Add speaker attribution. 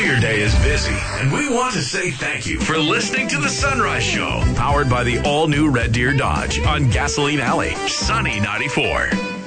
Speaker 1: your day is busy, and we want to say thank you for listening to The Sunrise Show, powered by the all-new Red Deer Dodge on Gasoline Alley, Sunny 94.